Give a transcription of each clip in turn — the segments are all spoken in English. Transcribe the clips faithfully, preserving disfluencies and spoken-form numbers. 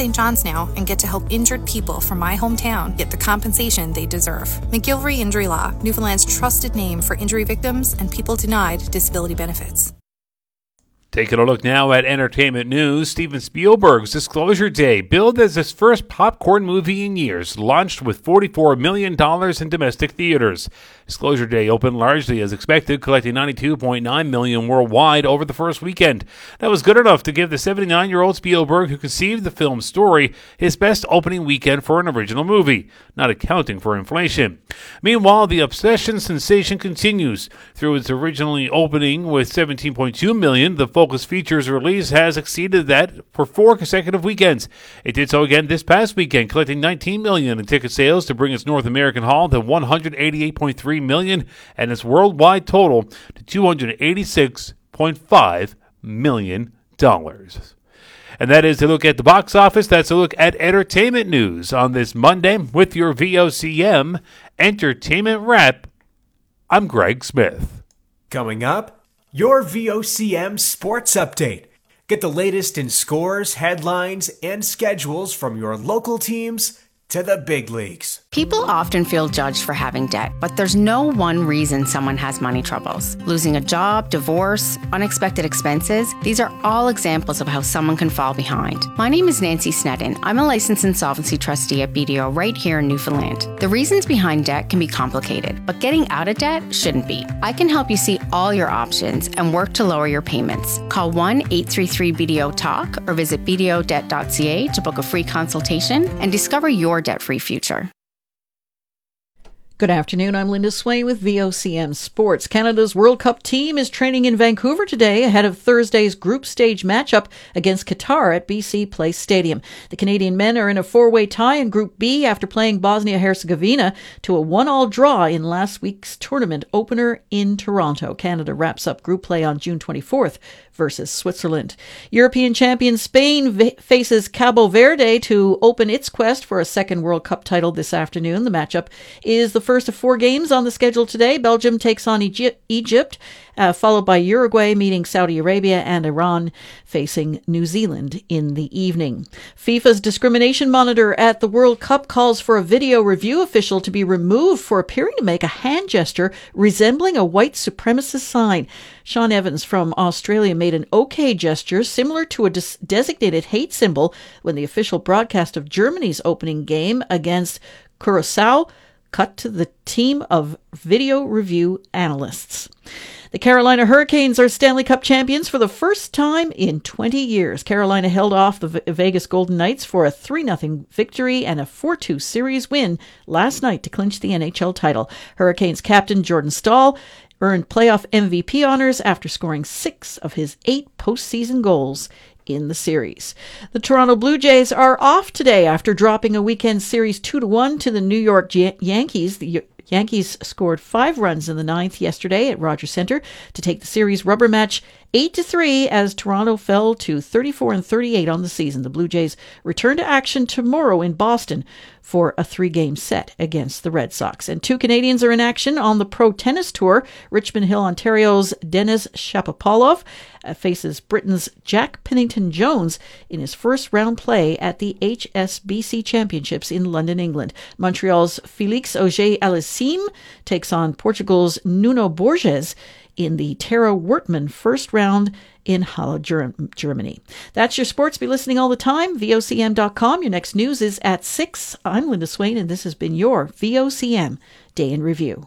Saint John's now and get to help injured people from my hometown get the compensation they deserve. McGilvery Injury Law, Newfoundland's trusted name for injury victims and people denied disability benefits. Taking a look now at entertainment news, Steven Spielberg's Disclosure Day, billed as his first popcorn movie in years, launched with forty-four million dollars in domestic theaters. Disclosure Day opened largely as expected, collecting ninety-two point nine million dollars worldwide over the first weekend. That was good enough to give the seventy-nine-year-old Spielberg, who conceived the film's story, his best opening weekend for an original movie, not accounting for inflation. Meanwhile, the Obsession sensation continues. Through its originally opening with seventeen point two million dollars, the Focus Features release has exceeded that for four consecutive weekends. It did so again this past weekend, collecting nineteen million dollars in ticket sales to bring its North American haul to one hundred eighty-eight point three million dollars and its worldwide total to two hundred eighty-six point five million dollars. And that is a look at the box office. That's a look at entertainment news on this Monday with your V O C M Entertainment Wrap. I'm Greg Smith. Coming up, your V O C M Sports Update. Get the latest in scores, headlines, and schedules from your local teams to the big leagues. People often feel judged for having debt, but there's no one reason someone has money troubles. Losing a job, divorce, unexpected expenses, these are all examples of how someone can fall behind. My name is Nancy Sneddon. I'm a licensed insolvency trustee at B D O right here in Newfoundland. The reasons behind debt can be complicated, but getting out of debt shouldn't be. I can help you see all your options and work to lower your payments. Call one eight three three B D O talk or visit b d o debt dot c a to book a free consultation and discover your debt-free future. Good afternoon. I'm Linda Swain with V O C M Sports. Canada's World Cup team is training in Vancouver today ahead of Thursday's group stage matchup against Qatar at B C Place Stadium. The Canadian men are in a four-way tie in Group B after playing Bosnia-Herzegovina to a one-all draw in last week's tournament opener in Toronto. Canada wraps up group play on June twenty-fourth versus Switzerland. European champion Spain v- faces Cabo Verde to open its quest for a second World Cup title this afternoon. The matchup is the first of four games on the schedule today. Belgium takes on Egypt, Egypt uh, followed by Uruguay meeting Saudi Arabia and Iran facing New Zealand in the evening. FIFA's discrimination monitor at the World Cup calls for a video review official to be removed for appearing to make a hand gesture resembling a white supremacist sign. Sean Evans from Australia made an OK gesture similar to a des- designated hate symbol when the official broadcast of Germany's opening game against Curaçao cut to the team of video review analysts. The Carolina Hurricanes are Stanley Cup champions for the first time in twenty years. Carolina held off the v- Vegas Golden Knights for a three nothing victory and a four two series win last night to clinch the N H L title. Hurricanes captain Jordan Staal earned playoff M V P honors after scoring six of his eight postseason goals in the series. The Toronto Blue Jays are off today after dropping a weekend series two to one to the New York Yan- Yankees. The y- Yankees scored five runs in the ninth yesterday at Rogers Centre to take the series rubber match eight to three as Toronto fell to thirty-four and thirty-eight on the season. The Blue Jays return to action tomorrow in Boston for a three-game set against the Red Sox. And two Canadians are in action on the Pro Tennis Tour. Richmond Hill, Ontario's Denis Shapovalov uh, faces Britain's Jack Pennington-Jones in his first round play at the H S B C Championships in London, England. Montreal's Félix Auger-Aliassime takes on Portugal's Nuno Borges in the Tara Wertmann first round in Halle, Germany. That's your sports. Be listening all the time. V O C M dot com. Your next news is at six. I'm Linda Swain, and this has been your V O C M Day in Review.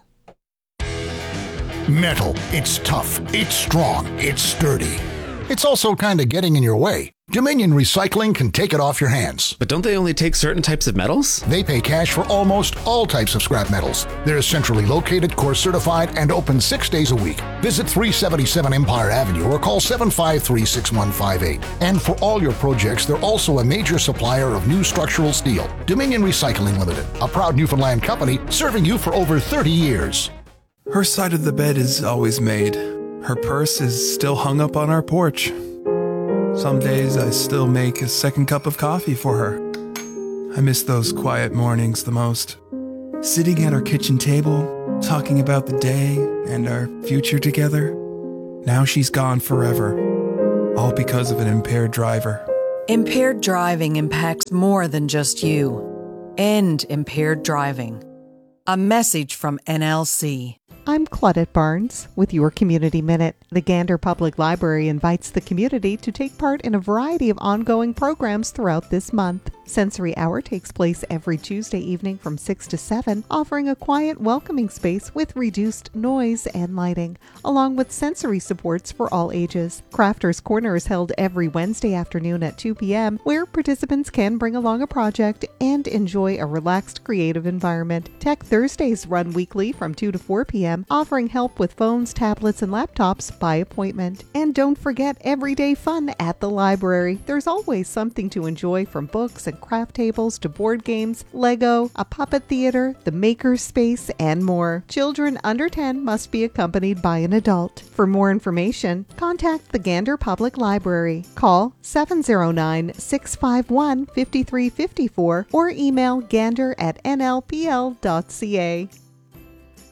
Metal. It's tough. It's strong. It's sturdy. It's also kind of getting in your way. Dominion Recycling can take it off your hands. But don't they only take certain types of metals? They pay cash for almost all types of scrap metals. They're centrally located, course certified, and open six days a week. Visit three seventy-seven Empire Avenue or call seven five three, six one five eight. And for all your projects, they're also a major supplier of new structural steel. Dominion Recycling Limited, a proud Newfoundland company serving you for over thirty years. Her side of the bed is always made. Her purse is still hung up on our porch. Some days I still make a second cup of coffee for her. I miss those quiet mornings the most. Sitting at our kitchen table, talking about the day and our future together. Now she's gone forever, all because of an impaired driver. Impaired driving impacts more than just you. End impaired driving. A message from N L C. I'm Claudette Barnes with your Community Minute. The Gander Public Library invites the community to take part in a variety of ongoing programs throughout this month. Sensory Hour takes place every Tuesday evening from six to seven, offering a quiet, welcoming space with reduced noise and lighting, along with sensory supports for all ages. Crafters Corner is held every Wednesday afternoon at two p.m., where participants can bring along a project and enjoy a relaxed, creative environment. Tech Thursdays run weekly from two to four p.m., offering help with phones, tablets, and laptops by appointment. And don't forget everyday fun at the library. There's always something to enjoy, from books and craft tables to board games, Lego, a puppet theater, the maker space, and more. Children under ten must be accompanied by an adult. For more information, contact the Gander Public Library. Call seven oh nine, six five one, five three five four or email gander at n l p l dot c a.